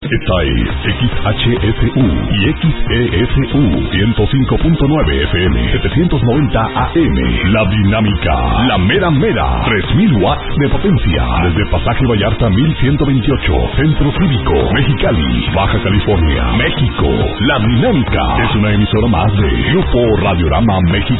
Esta es XHSU y XESU 105.9 FM 790 AM. La Dinámica, la mera mera, 3000 watts de potencia. Desde Pasaje Vallarta 1128, Centro Cívico, Mexicali, Baja California, México. La Dinámica es una emisora más de Grupo Radiorama México.